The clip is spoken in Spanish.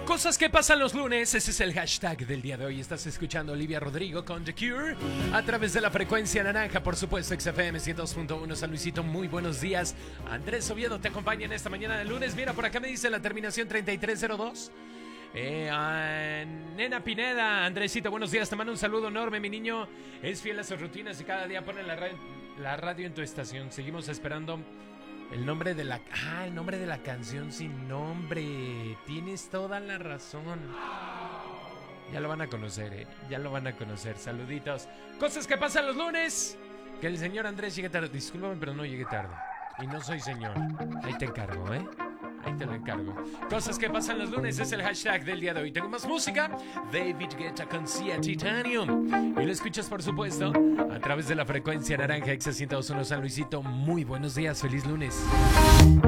cosas que pasan los lunes, ese es el hashtag del día de hoy. Estás escuchando Olivia Rodrigo con The Cure a través de la frecuencia naranja, por supuesto, XFM 102.1 San Luisito. Muy buenos días. Andrés Oviedo te acompaña en esta mañana de lunes. Mira, por acá me dice la terminación 3302. Nena Pineda, Andresito, buenos días. Te mando un saludo enorme. Mi niño es fiel a sus rutinas y cada día pone la radio en tu estación. Seguimos esperando el nombre de la canción sin nombre. Tienes toda la razón. Ya lo van a conocer, ya lo van a conocer. Saluditos. Cosas que pasan los lunes. Que el señor Andrés llegue tarde. Discúlpame, pero no llegué tarde. Y no soy señor. Ahí te encargo, ahí te lo encargo. Cosas que pasan los lunes es el hashtag del día de hoy. Tengo más música. David Guetta con Sia Titanium. Y lo escuchas, por supuesto, a través de la frecuencia naranja X 102.1 San Luisito. Muy buenos días, feliz lunes.